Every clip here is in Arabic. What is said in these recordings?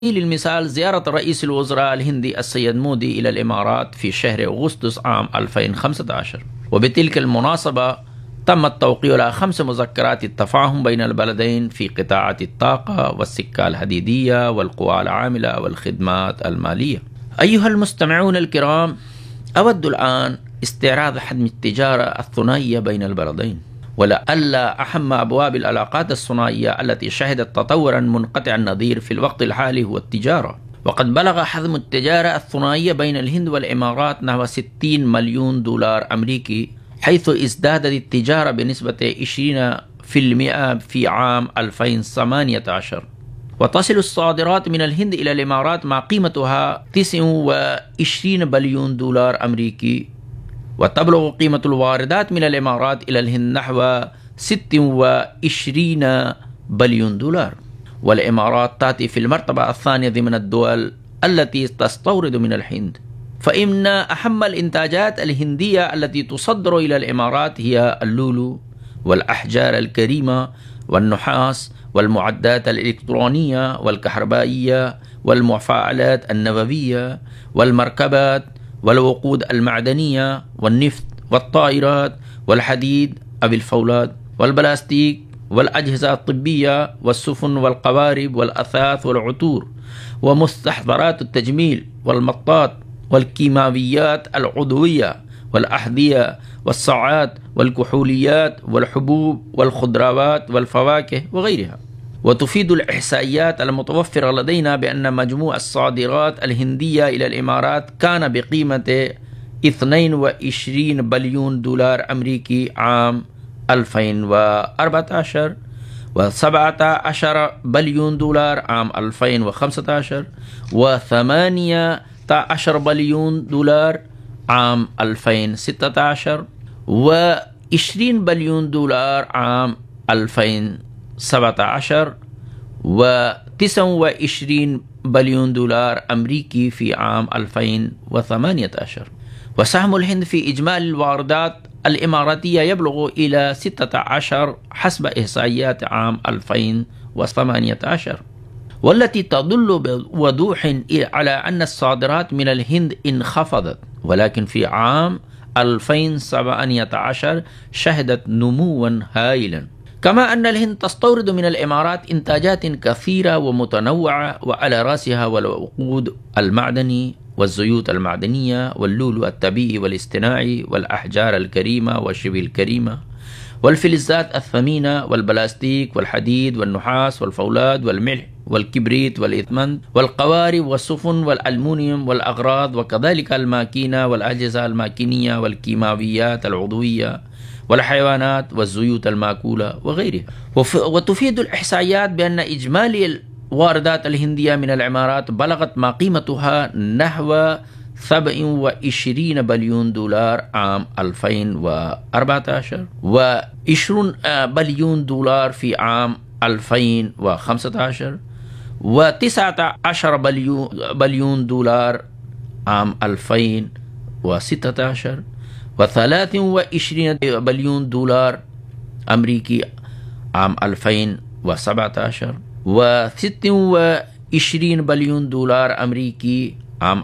للمثال زيارة رئيس الوزراء الهندي السيد مودي إلى الإمارات في شهر أغسطس عام 2015، وبتلك المناسبة تم التوقيع على 5 مذكرات التفاهم بين البلدين في قطاعات الطاقة والسكة الحديدية والقوى العاملة والخدمات المالية. أيها المستمعون الكرام، أود الآن استعراض حجم التجارة الثنائية بين البلدين، ولعل أهم أبواب العلاقات الثنائية التي شهدت تطورا منقطع النظير في الوقت الحالي هو التجارة. وقد بلغ حجم التجارة الثنائية بين الهند والإمارات نحو 60 مليون دولار أمريكي، حيث ازدادت التجارة بنسبة 20% في عام 2018. وتصل الصادرات من الهند إلى الإمارات مع قيمتها 29 بليون دولار أمريكي، وتبلغ قيمة الواردات من الإمارات إلى الهند نحو 26 بليون دولار. والإمارات تأتي في المرتبة الثانية ضمن الدول التي تستورد من الهند، فإن أهم الإنتاجات الهندية التي تصدر إلى الإمارات هي اللولو والأحجار الكريمة والنحاس والمعدات الإلكترونية والكهربائية والمفاعلات النووية والمركبات والوقود المعدنية والنفط والطائرات والحديد أو الفولاد والبلاستيك والأجهزة الطبية والسفن والقوارب والأثاث والعطور ومستحضرات التجميل والمطاط والكيماويات العضوية والأحذية والساعات والكحوليات والحبوب والخضروات والفواكه وغيرها. وتفيد الإحصائيات المتوفرة لدينا بأن مجموع الصادرات الهندية إلى الإمارات كان بقيمة 22 بليون دولار أمريكي عام 2014 و17 بليون دولار عام 2015 و18 بليون دولار عام 2016 و20 بليون دولار عام 2017 و29 بليون دولار أمريكي في عام 2018. وسهم الهند في إجمالي الواردات الإماراتية يبلغ إلى 16 حسب إحصائيات عام 2018، والتي تدل بوضوح على أن الصادرات من الهند انخفضت، ولكن في عام 2017 شهدت نموا هائلا. كما أن الهند تستورد من الإمارات إنتاجات كثيرة ومتنوعة، وعلى رأسها والوقود المعدني والزيوت المعدنية واللولو الطبيعي والاصطناعي والأحجار الكريمة والشبه الكريمة والفلزات الثمينة والبلاستيك والحديد والنحاس والفولاد والملح والكبريت والإثمنت والقوارب والسفن والألمنيوم والأغراض، وكذلك الماكينة والأجهزة الماكينية والكيماويات العضوية والحيوانات والزيوت المأكولة وغيرها. وتفيد الإحصائيات بأن إجمالي الواردات الهندية من الإمارات بلغت ما قيمتها نحو 27 بليون دولار عام 2014 و20 بليون دولار في عام 2015 و19 بليون دولار عام 2016 و23 بليون دولار أمريكي عام 2017 و26 بليون دولار أمريكي عام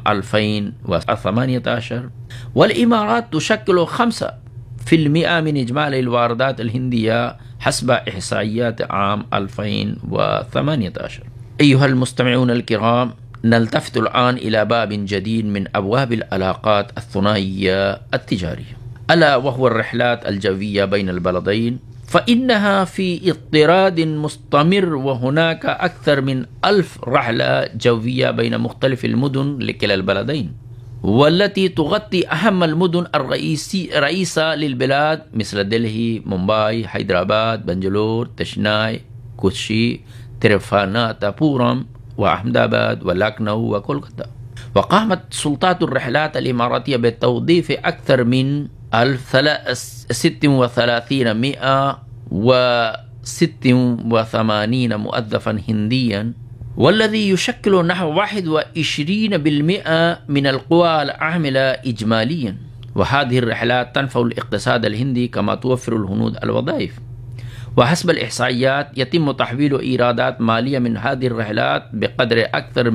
2018. والإمارات تشكل 5% من إجمالي الواردات الهندية حسب إحصائيات عام 2018. أيها المستمعون الكرام، نلتفت الآن إلى باب جديد من أبواب العلاقات الثنائية التجارية، ألا وهو الرحلات الجوية بين البلدين، فإنها في اضطراد مستمر، وهناك أكثر من 1000 رحلة جوية بين مختلف المدن لكلا البلدين، والتي تغطي أهم المدن الرئيسة للبلاد مثل دلهي، مومباي، حيدراباد، بنجلور، تشناي، كوشي، تريفاناتابورم وأحمداباد ولكنو وكولكتا. وقامت سلطات الرحلات الإماراتية بتوظيف أكثر من 3686 موظفا هنديا، والذي يشكل نحو 21% من القوى العاملة إجماليا. وهذه الرحلات تنفع الاقتصاد الهندي كما توفر الهنود الوظائف. वहस्ब अल-इहसाइयात यतिम तहवील ईरादात मालिया मिन हादिर रहलात बेक़द्र अक्तर